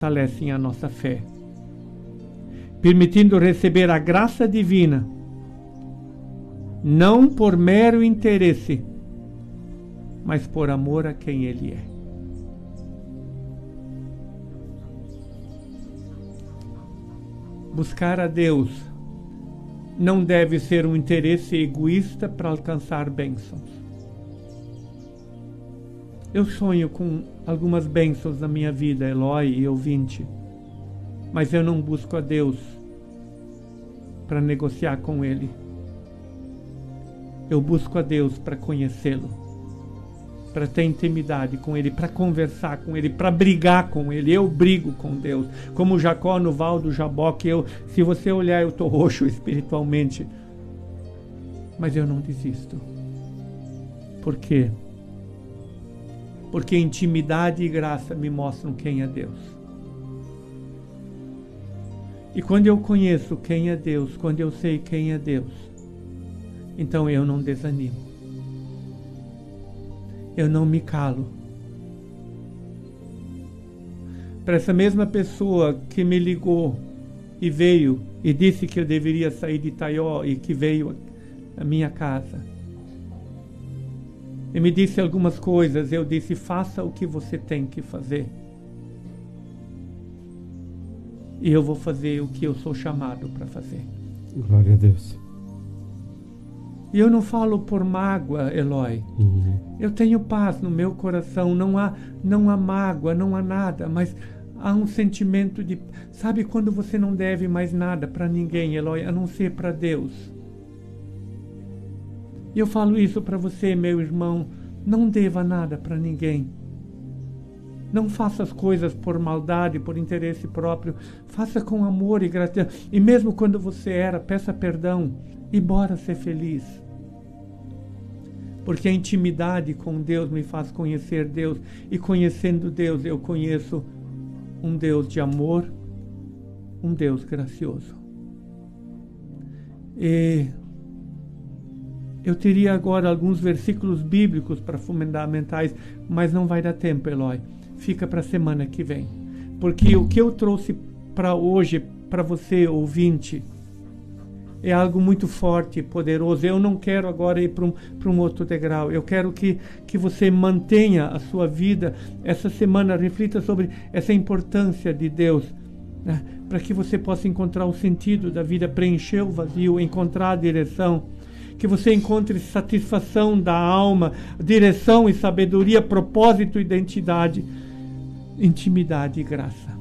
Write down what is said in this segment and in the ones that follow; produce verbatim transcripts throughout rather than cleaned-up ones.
fortalecem a nossa fé, permitindo receber a graça divina, não por mero interesse, mas por amor a quem Ele é. Buscar a Deus não deve ser um interesse egoísta para alcançar bênçãos. Eu sonho com algumas bênçãos na minha vida, Eloy e ouvinte, mas eu não busco a Deus para negociar com Ele. Eu busco a Deus para conhecê-lo, para ter intimidade com Ele, para conversar com Ele, para brigar com Ele. Eu brigo com Deus, como Jacó no val do Jaboque. Eu, se você olhar, eu estou roxo espiritualmente, mas eu não desisto. Por quê? Porque intimidade e graça me mostram quem é Deus. E quando eu conheço quem é Deus, quando eu sei quem é Deus, então eu não desanimo. Eu não me calo. Para essa mesma pessoa que me ligou e veio e disse que eu deveria sair de Itaió e que veio à minha casa, e me disse algumas coisas, eu disse: faça o que você tem que fazer. E eu vou fazer o que eu sou chamado para fazer. Glória a Deus. E eu não falo por mágoa, Eloy. Uhum. Eu tenho paz no meu coração, não há, não há mágoa, não há nada, mas há um sentimento de... Sabe quando você não deve mais nada para ninguém, Eloy, a não ser para Deus? E eu falo isso para você, meu irmão, não deva nada para ninguém. Não faça as coisas por maldade, por interesse próprio. Faça com amor e gratidão. E mesmo quando você era, peça perdão e bora ser feliz. Porque a intimidade com Deus me faz conhecer Deus. E conhecendo Deus, eu conheço um Deus de amor, um Deus gracioso. E eu teria agora alguns versículos bíblicos para fundamentais, mas não vai dar tempo, Eloy. Fica para a semana que vem. Porque o que eu trouxe para hoje, para você, ouvinte, é algo muito forte e poderoso. Eu não quero agora ir para um, para um outro degrau. Eu quero que, que você mantenha a sua vida. Essa semana reflita sobre essa importância de Deus, né? Para que você possa encontrar o sentido da vida, preencher o vazio, encontrar a direção. Que você encontre satisfação da alma, direção e sabedoria, propósito, identidade, intimidade e graça.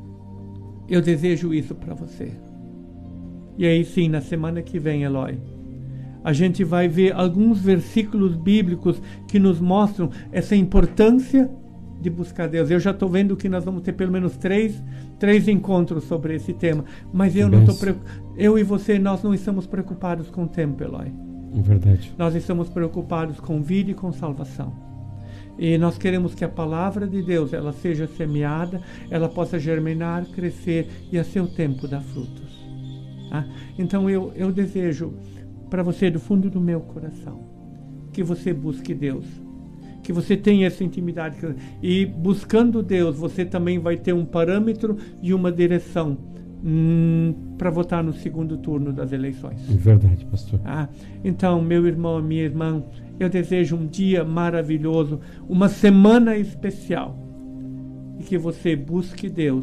Eu desejo isso para você. E aí sim, na semana que vem, Eloy, a gente vai ver alguns versículos bíblicos que nos mostram essa importância de buscar Deus. Eu já estou vendo que nós vamos ter pelo menos três, três encontros sobre esse tema. Mas eu não estou eu e você, nós não estamos preocupados com o tempo, Eloy. É verdade. Nós estamos preocupados com vida e com salvação. E nós queremos que a palavra de Deus ela seja semeada, ela possa germinar, crescer e a seu tempo dar frutos. Tá? Então eu, eu desejo para você do fundo do meu coração que você busque Deus, que você tenha essa intimidade, e buscando Deus você também vai ter um parâmetro e uma direção hum, para votar no segundo turno das eleições. É verdade, pastor. Ah, então, meu irmão, minha irmã, eu desejo um dia maravilhoso, uma semana especial, e que você busque Deus,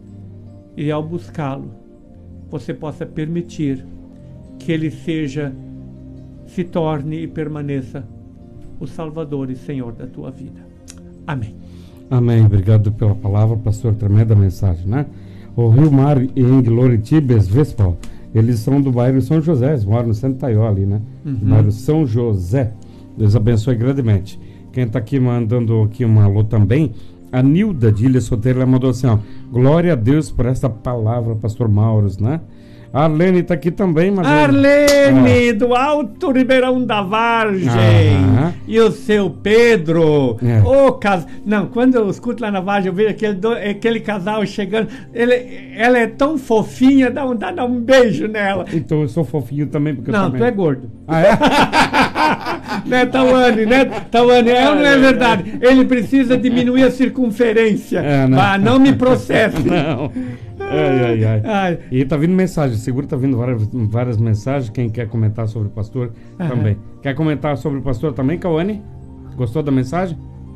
e ao buscá-lo, você possa permitir que Ele seja, se torne e permaneça o Salvador e Senhor da tua vida. Amém. Amém. Obrigado pela palavra, pastor. Tremenda mensagem, né? O Rio Mar e em Gloritibes, Vespal, eles são do bairro São José, eles moram no centro de Itaió ali, né? Uhum. Do bairro São José. Deus abençoe grandemente. Quem está aqui mandando aqui um alô também, a Nilda de Ilha Solteira, ela mandou assim, ó: glória a Deus por esta palavra, pastor Mauros, né? A Arlene está aqui também, mas... Arlene, ah. do Alto Ribeirão da Vargem. Ah. E o seu Pedro. É. O cas... Não, quando eu escuto lá na Vargem, eu vejo aquele, do... aquele casal chegando. Ele... Ela é tão fofinha, dá um, dá, dá um beijo nela. Então eu sou fofinho também, porque Não, eu também... tu é gordo. Ah, é? né, Tawane, né, Tawane, é ou não é verdade? Ele precisa diminuir a circunferência. É, né? Ah, não me processe. Não. Ai, ai, ai. Ai. E tá vindo mensagem, seguro tá vindo várias, várias mensagens. Quem quer comentar sobre o pastor Aham. também. Quer comentar sobre o pastor também, Cauane? Gostou da mensagem?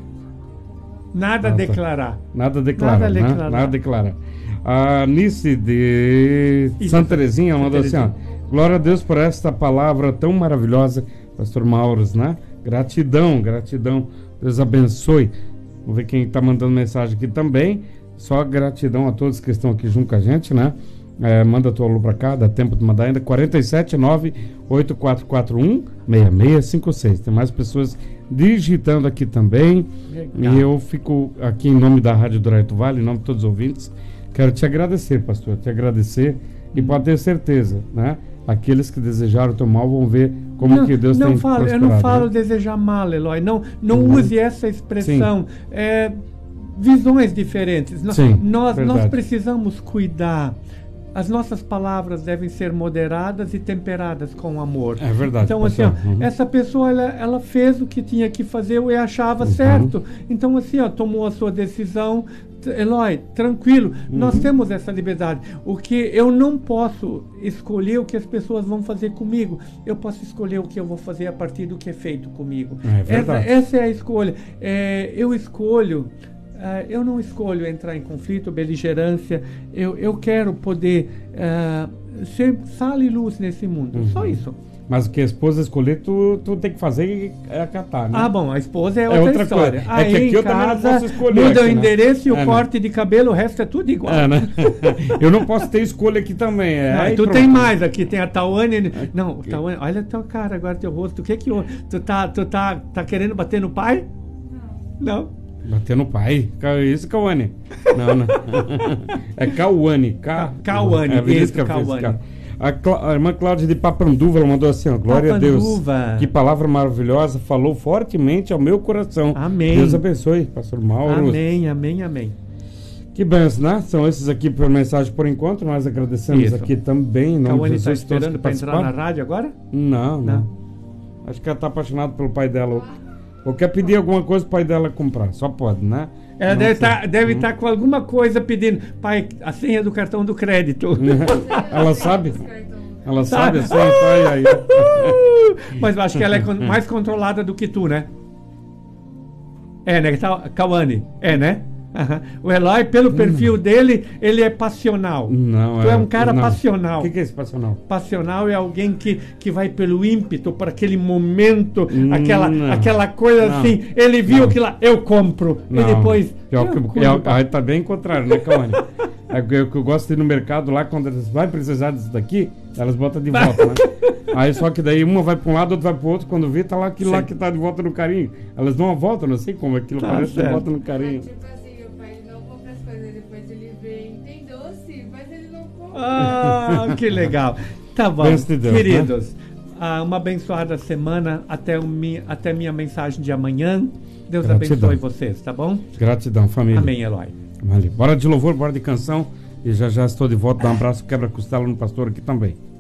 Nada a Nossa. declarar. Nada a declarar, Nada a né? declarar. Nada a declarar. A Nice de Isso. Santa Terezinha ela mandou Santa assim, ó. Glória a Deus por esta palavra tão maravilhosa, pastor Mauros, né? Gratidão, gratidão. Deus abençoe. Vamos ver quem está mandando mensagem aqui também. Só gratidão a todos que estão aqui junto com a gente, né? É, manda tua alô pra cá, dá tempo de mandar ainda. quatro sete nove oito quatro quatro um seis seis cinco seis. Tem mais pessoas digitando aqui também. Legal. E eu fico aqui em nome da Rádio Douraito Vale, em nome de todos os ouvintes. Quero te agradecer, pastor, te agradecer. E pode ter certeza, né? Aqueles que desejaram o teu mal vão ver como não, que Deus não tem falo, Eu não prosperado, falo né? desejar mal, Eloy. Não, não Uhum. use essa expressão. É, visões diferentes. Nós, Sim, nós, verdade. nós precisamos cuidar. As nossas palavras devem ser moderadas e temperadas com amor. É verdade, Então, assim, ó, pastor. Uhum. essa pessoa, ela, ela fez o que tinha que fazer e achava Uhum. certo. Então, assim, ó, tomou a sua decisão. T- Eloy, tranquilo, Uhum. nós temos essa liberdade. O que eu não posso escolher o que as pessoas vão fazer comigo. Eu posso escolher o que eu vou fazer a partir do que é feito comigo. É essa, verdade. essa é a escolha. É, eu escolho. Uh, eu não escolho entrar em conflito, beligerância. Eu, eu quero poder uh, ser sal e luz nesse mundo. Uhum. Só isso. Mas o que a esposa escolher, tu, tu tem que fazer e é acatar, né? Ah, bom, a esposa é É outra, outra história. coisa. É Aí que aqui em eu também não casa, posso escolher muda aqui, o né? endereço e o É, né? corte de cabelo, o resto é tudo igual. É, né? Eu não posso ter escolha aqui também. É, Não, aí tu pronto. tem mais aqui, tem a Tawane. Não, Tawane, olha a tua cara agora, teu rosto. O que que houve? Tu tá, tu tá, tá querendo bater no pai? Não. Bater no pai? Ca- Isso, Cauane? Não, não. É Cauane. Ca... Cauane, É a Vinícius isso, que fez Cauane. esse cara. A, Clá- a irmã Cláudia de Papanduva ela mandou assim, ó, glória a Deus. Papanduva. Que palavra maravilhosa, falou fortemente ao meu coração. Amém. Deus abençoe, pastor Mauro. Amém, amém, amém. Que bênção, né? São esses aqui por mensagem por enquanto. Nós agradecemos Isso. aqui também. Em nome de Cauane está Jesus, todos esperando que para entrar na participaram. rádio agora? Não, não, Não. Acho que ela tá apaixonada pelo pai dela. Ou, ou quer pedir alguma coisa pro pai dela comprar. Só pode, né? Ela Não deve sei. estar deve Hum. tá com alguma coisa pedindo. Pai, a senha do cartão do crédito. Ela sabe? Ela sabe Sabe? assim? Ai, ai, ai. Mas eu acho que ela é con- mais controlada do que tu, né? É, né? Tá- Cauane. É, né? Aham. O Eloy, pelo perfil dele, ele é passional. Não, Tu é um cara não. passional. O que, que é esse passional? Passional é alguém que, que vai pelo ímpeto, para aquele momento, Hum, aquela, não. aquela coisa Não. assim. Ele viu Não. aquilo lá, eu compro. Não. E depois. Pior eu que, é, compro. aí tá bem contrário, né, Cauane? É que eu, que eu gosto de ir no mercado lá, quando elas vai precisar disso daqui, elas botam de volta, né? Aí só que daí uma vai para um lado, outra vai para o outro, quando vê, tá lá aquilo lá Sim. que tá de volta no carinho. Elas dão uma volta, não sei como, aquilo Tá parece que certo. volta no carinho. Tipo assim, o pai não compra as coisas, depois ele vem, tem doce, mas ele não compra. Ah, que legal. Tá bom, Bênção de Deus, queridos. ah, uma abençoada semana até, o mi, até minha mensagem de amanhã. Deus Gratidão. abençoe vocês, tá bom? Gratidão, família. Amém, Eloy. Valeu. Bora de louvor, bora de canção. E já já estou de volta. Dá um abraço, quebra-costela no pastor aqui também.